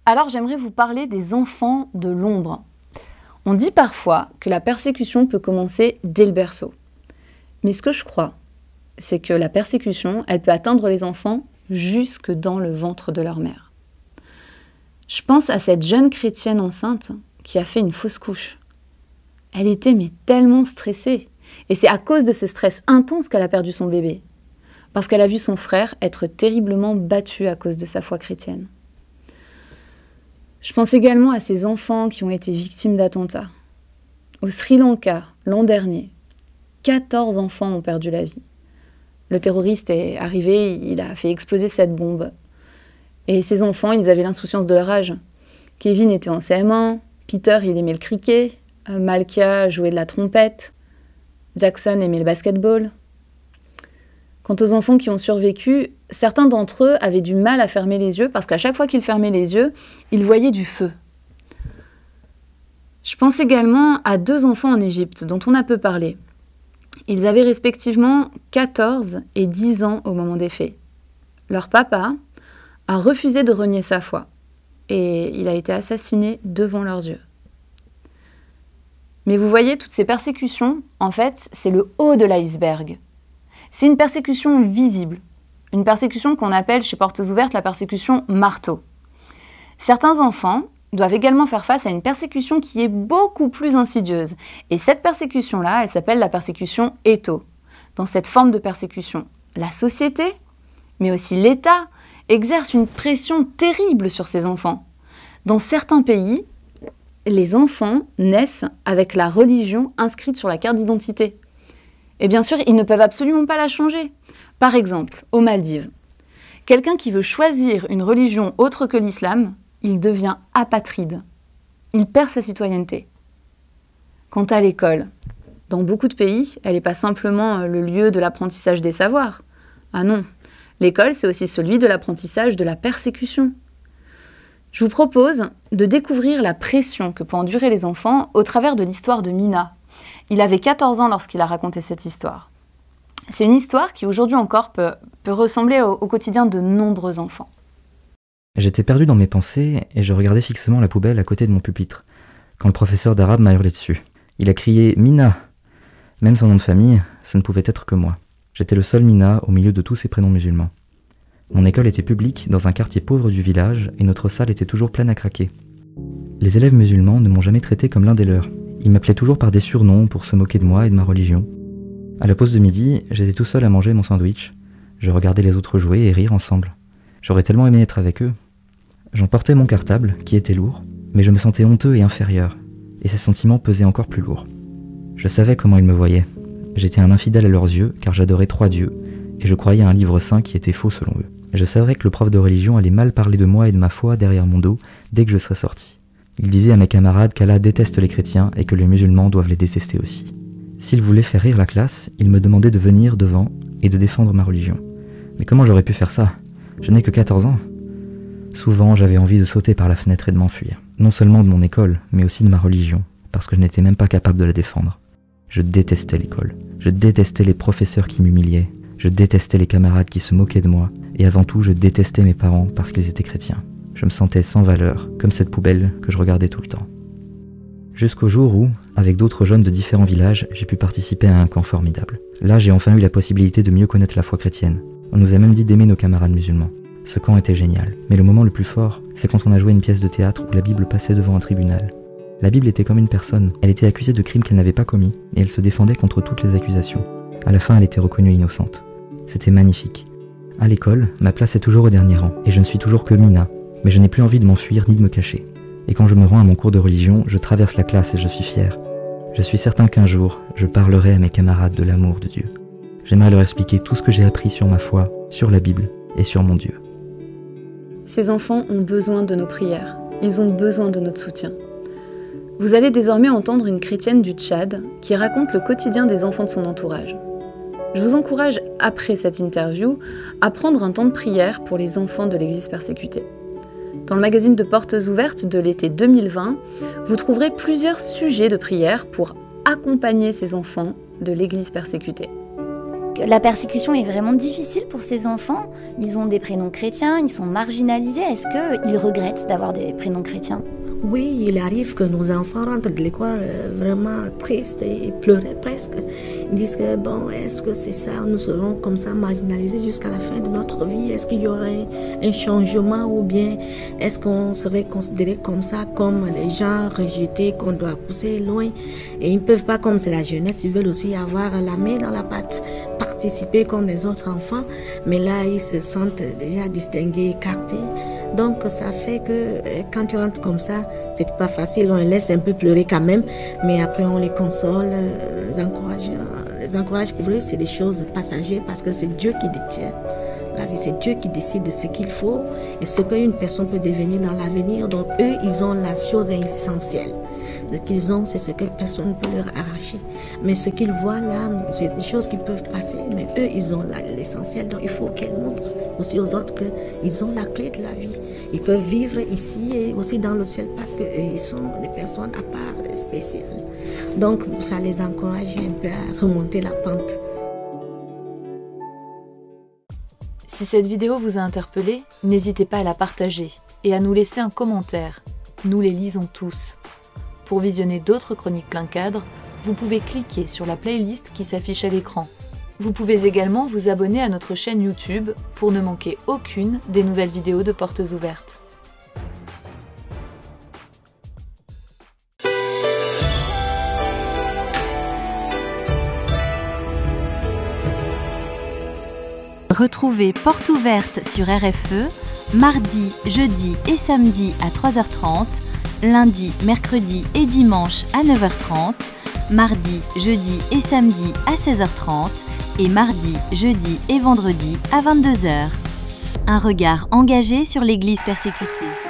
Alors j'aimerais vous parler des enfants de l'ombre. On dit parfois que la persécution peut commencer dès le berceau. Mais ce que je crois, c'est que la persécution, elle peut atteindre les enfants jusque dans le ventre de leur mère. Je pense à cette jeune chrétienne enceinte qui a fait une fausse couche. Elle était tellement stressée. Et c'est à cause de ce stress intense qu'elle a perdu son bébé. Parce qu'elle a vu son frère être terriblement battu à cause de sa foi chrétienne. Je pense également à ces enfants qui ont été victimes d'attentats. Au Sri Lanka, l'an dernier, 14 enfants ont perdu la vie. Le terroriste est arrivé, il a fait exploser cette bombe. Et ces enfants, ils avaient l'insouciance de leur âge. Kevin était en CM1, Peter, il aimait le cricket, Malkia jouait de la trompette, Jackson aimait le basketball. Quant aux enfants qui ont survécu, certains d'entre eux avaient du mal à fermer les yeux parce qu'à chaque fois qu'ils fermaient les yeux, ils voyaient du feu. Je pense également à 2 enfants en Égypte dont on a peu parlé. Ils avaient respectivement 14 et 10 ans au moment des faits. Leur papa a refusé de renier sa foi et il a été assassiné devant leurs yeux. Mais vous voyez, toutes ces persécutions, en fait, c'est le haut de l'iceberg. C'est une persécution visible, une persécution qu'on appelle chez Portes Ouvertes la persécution marteau. Certains enfants doivent également faire face à une persécution qui est beaucoup plus insidieuse. Et cette persécution-là, elle s'appelle la persécution étau. Dans cette forme de persécution, la société, mais aussi l'État, exerce une pression terrible sur ces enfants. Dans certains pays, les enfants naissent avec la religion inscrite sur la carte d'identité. Et bien sûr, ils ne peuvent absolument pas la changer. Par exemple, aux Maldives, quelqu'un qui veut choisir une religion autre que l'islam, il devient apatride. Il perd sa citoyenneté. Quant à l'école, dans beaucoup de pays, elle n'est pas simplement le lieu de l'apprentissage des savoirs. Ah non, l'école, c'est aussi celui de l'apprentissage de la persécution. Je vous propose de découvrir la pression que peuvent endurer les enfants au travers de l'histoire de Mina. Il avait 14 ans lorsqu'il a raconté cette histoire. C'est une histoire qui aujourd'hui encore peut ressembler au quotidien de nombreux enfants. J'étais perdu dans mes pensées et je regardais fixement la poubelle à côté de mon pupitre, quand le professeur d'arabe m'a hurlé dessus. Il a crié « Mina !» Même son nom de famille, ça ne pouvait être que moi. J'étais le seul Mina au milieu de tous ces prénoms musulmans. Mon école était publique dans un quartier pauvre du village et notre salle était toujours pleine à craquer. Les élèves musulmans ne m'ont jamais traité comme l'un des leurs. Ils m'appelaient toujours par des surnoms pour se moquer de moi et de ma religion. À la pause de midi, j'étais tout seul à manger mon sandwich. Je regardais les autres jouer et rire ensemble. J'aurais tellement aimé être avec eux. J'emportais mon cartable, qui était lourd, mais je me sentais honteux et inférieur, et ces sentiments pesaient encore plus lourd. Je savais comment ils me voyaient. J'étais un infidèle à leurs yeux, car j'adorais 3 dieux, et je croyais à un livre saint qui était faux selon eux. Je savais que le prof de religion allait mal parler de moi et de ma foi derrière mon dos dès que je serais sorti. Il disait à mes camarades qu'Allah déteste les chrétiens et que les musulmans doivent les détester aussi. S'il voulait faire rire la classe, il me demandait de venir devant et de défendre ma religion. Mais comment j'aurais pu faire ça ? Je n'ai que 14 ans. Souvent, j'avais envie de sauter par la fenêtre et de m'enfuir. Non seulement de mon école, mais aussi de ma religion, parce que je n'étais même pas capable de la défendre. Je détestais l'école. Je détestais les professeurs qui m'humiliaient. Je détestais les camarades qui se moquaient de moi. Et avant tout, je détestais mes parents parce qu'ils étaient chrétiens. Je me sentais sans valeur, comme cette poubelle que je regardais tout le temps. Jusqu'au jour où, avec d'autres jeunes de différents villages, j'ai pu participer à un camp formidable. Là, j'ai enfin eu la possibilité de mieux connaître la foi chrétienne. On nous a même dit d'aimer nos camarades musulmans. Ce camp était génial. Mais le moment le plus fort, c'est quand on a joué une pièce de théâtre où la Bible passait devant un tribunal. La Bible était comme une personne. Elle était accusée de crimes qu'elle n'avait pas commis, et elle se défendait contre toutes les accusations. À la fin, elle était reconnue innocente. C'était magnifique. À l'école, ma place est toujours au dernier rang, et je ne suis toujours que Mina, mais je n'ai plus envie de m'enfuir ni de me cacher. Et quand je me rends à mon cours de religion, je traverse la classe et je suis fier. Je suis certain qu'un jour, je parlerai à mes camarades de l'amour de Dieu. J'aimerais leur expliquer tout ce que j'ai appris sur ma foi, sur la Bible et sur mon Dieu. Ces enfants ont besoin de nos prières. Ils ont besoin de notre soutien. Vous allez désormais entendre une chrétienne du Tchad qui raconte le quotidien des enfants de son entourage. Je vous encourage, après cette interview, à prendre un temps de prière pour les enfants de l'Église persécutée. Dans le magazine de Portes Ouvertes de l'été 2020, vous trouverez plusieurs sujets de prière pour accompagner ces enfants de l'Église persécutée. la persécution est vraiment difficile pour ces enfants. Ils ont des prénoms chrétiens, ils sont marginalisés. Est-ce qu'ils regrettent d'avoir des prénoms chrétiens ? Oui, il arrive que nos enfants rentrent de l'école vraiment tristes et pleuraient presque. Ils disent que bon, est-ce que c'est ça, nous serons comme ça marginalisés jusqu'à la fin de notre vie? Est-ce qu'il y aurait un changement ou bien est-ce qu'on serait considéré comme ça, comme des gens rejetés qu'on doit pousser loin? Et ils ne peuvent pas, comme c'est la jeunesse, ils veulent aussi avoir la main dans la pâte, participer comme les autres enfants, mais là ils se sentent déjà distingués, écartés. Donc ça fait que quand tu rentres comme ça, c'est pas facile, on les laisse un peu pleurer quand même, mais après on les console, les encourage. Les encourage que c'est des choses passagères parce que c'est Dieu qui détient la vie, c'est Dieu qui décide de ce qu'il faut et ce qu'une personne peut devenir dans l'avenir. Donc eux, ils ont la chose essentielle. Ce qu'ils ont, c'est ce que personne ne peut leur arracher. Mais ce qu'ils voient là, c'est des choses qui peuvent passer, mais eux, ils ont l'essentiel. Donc il faut qu'ils montrent aussi aux autres qu'ils ont la clé de la vie. Ils peuvent vivre ici et aussi dans le ciel parce qu'eux, ils sont des personnes à part spéciales. Donc ça les encourage un peu à remonter la pente. Si cette vidéo vous a interpellé, n'hésitez pas à la partager et à nous laisser un commentaire. Nous les lisons tous. Pour visionner d'autres chroniques plein cadre, vous pouvez cliquer sur la playlist qui s'affiche à l'écran. Vous pouvez également vous abonner à notre chaîne YouTube pour ne manquer aucune des nouvelles vidéos de Portes Ouvertes. Retrouvez Portes Ouvertes sur RFE, mardi, jeudi et samedi à 3h30, lundi, mercredi et dimanche à 9h30, mardi, jeudi et samedi à 16h30 et mardi, jeudi et vendredi à 22h. Un regard engagé sur l'Église persécutée.